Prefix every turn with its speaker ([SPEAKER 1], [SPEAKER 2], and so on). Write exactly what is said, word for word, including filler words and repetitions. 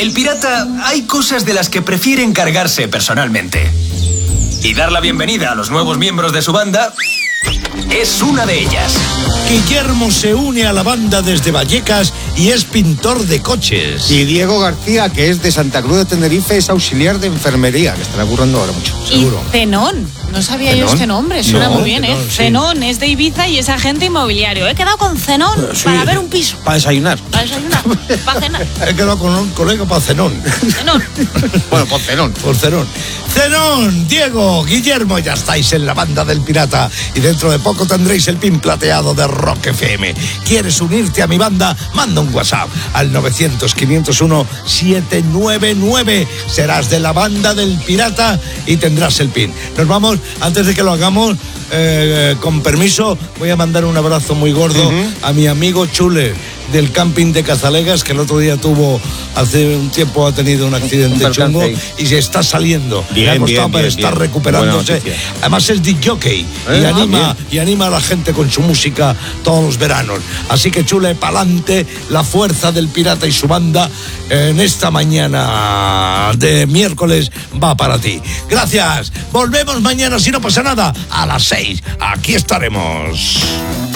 [SPEAKER 1] El pirata hay cosas de las que prefiere encargarse personalmente. Y dar la bienvenida a los nuevos miembros de su banda es una de ellas.
[SPEAKER 2] Guillermo se une a la banda desde Vallecas y es pintor de coches.
[SPEAKER 3] Y Diego García, que es de Santa Cruz de Tenerife, es auxiliar de enfermería, que estará currando ahora mucho, seguro.
[SPEAKER 4] Y Zenón, no sabía
[SPEAKER 3] ¿Zenón?
[SPEAKER 4] yo este nombre, suena
[SPEAKER 2] No,
[SPEAKER 4] muy bien,
[SPEAKER 2] Zenón,
[SPEAKER 4] ¿eh?
[SPEAKER 2] sí.
[SPEAKER 4] Zenón es de Ibiza y es agente inmobiliario. He quedado con Zenón
[SPEAKER 2] Eh, sí.
[SPEAKER 4] para ver un piso,
[SPEAKER 3] Para desayunar.
[SPEAKER 4] para desayunar, para cenar.
[SPEAKER 2] He quedado con un colega para Zenón.
[SPEAKER 4] Zenón.
[SPEAKER 3] Bueno, por Zenón.
[SPEAKER 2] Por Zenón. Zenón, Diego, Guillermo, ya estáis en la banda del pirata y dentro de poco tendréis el pin plateado de Rock F M. ¿Quieres unirte a mi banda? Manda un WhatsApp al novecientos, quinientos uno, setecientos noventa y nueve. Serás de la banda del pirata y tendrás el pin. Nos vamos, antes de que lo hagamos, eh, con permiso, voy a mandar un abrazo muy gordo uh-huh. a mi amigo Chule del camping de Cazalegas, que el otro día tuvo, hace un tiempo ha tenido un accidente un chungo y se está saliendo.
[SPEAKER 3] Bien,
[SPEAKER 2] Le ha costado
[SPEAKER 3] bien,
[SPEAKER 2] para
[SPEAKER 3] bien,
[SPEAKER 2] estar
[SPEAKER 3] bien.
[SPEAKER 2] recuperándose. Además es disc jockey
[SPEAKER 3] ¿Eh?
[SPEAKER 2] y,
[SPEAKER 3] Ah,
[SPEAKER 2] anima,
[SPEAKER 3] bien.
[SPEAKER 2] y anima a la gente con su música todos los veranos. Así que Chule, pa'lante, la fuerza del pirata y su banda en esta mañana de miércoles va para ti. Gracias. Volvemos mañana, si no pasa nada, a las seis. Aquí estaremos.